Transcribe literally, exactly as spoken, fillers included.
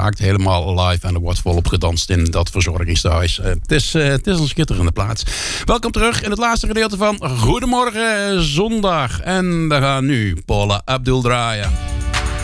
gemaakt. Helemaal live. En er wordt volop gedanst in dat verzorgingstehuis. Uh, het, is, uh, het is een schitterende plaats. Welkom terug in het laatste gedeelte van Goedemorgen Zondag. En we gaan nu Paula Abdul draaien.